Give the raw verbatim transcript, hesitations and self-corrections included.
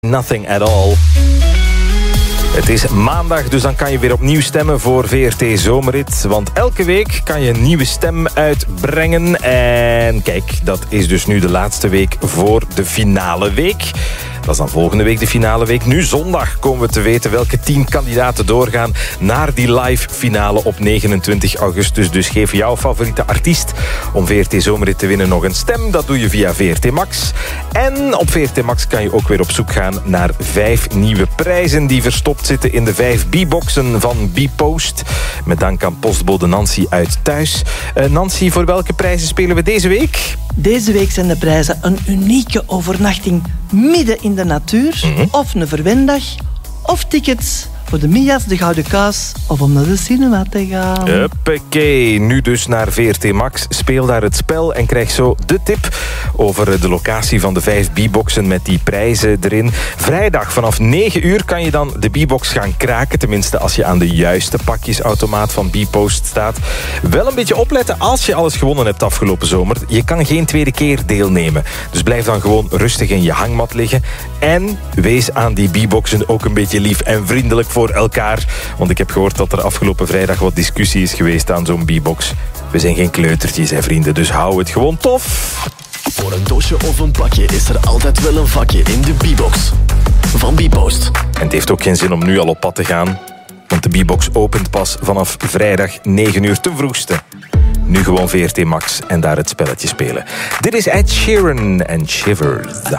Nothing at all. Het is maandag, dus dan kan je weer opnieuw stemmen voor V R T Zomerrit. Want elke week kan je een nieuwe stem uitbrengen. En kijk, dat is dus nu de laatste week voor de finale week. Dat is dan volgende week de finale week. Nu zondag komen we te weten welke tien kandidaten doorgaan naar die live finale op negenentwintig augustus. Dus geef jouw favoriete artiest om V R T Zomerrit te winnen nog een stem. Dat doe je via V R T Max. En op V R T Max kan je ook weer op zoek gaan naar vijf nieuwe prijzen die verstopt zitten in de vijf B-boxen van B-Post. Met dank aan postbode Nancy uit Thuis. Uh, Nancy, voor welke prijzen spelen we deze week? Deze week zijn de prijzen een unieke overnachting midden in de natuur, mm-hmm. of een verwendag, of tickets voor de Mia's, de Gouden Kaas, of om naar de cinema te gaan. Huppakee, nu dus naar V R T Max. Speel daar het spel en krijg zo de tip over de locatie van de vijf B-boxen met die prijzen erin. Vrijdag vanaf negen uur kan je dan de B-box gaan kraken. Tenminste, als je aan de juiste pakjesautomaat van B-Post staat. Wel een beetje opletten als je alles gewonnen hebt afgelopen zomer. Je kan geen tweede keer deelnemen. Dus blijf dan gewoon rustig in je hangmat liggen. En wees aan die B-boxen ook een beetje lief en vriendelijk voor elkaar. Want ik heb gehoord dat er afgelopen vrijdag wat discussie is geweest aan zo'n B-box. We zijn geen kleutertjes, hè vrienden, dus hou het gewoon tof. Voor een doosje of een pakje is er altijd wel een vakje in de B-box van B-Post. En het heeft ook geen zin om nu al op pad te gaan, want de B-box opent pas vanaf vrijdag negen uur ten vroegste. Nu gewoon V R T Max en daar het spelletje spelen. Dit is Ed Sheeran en Shivers.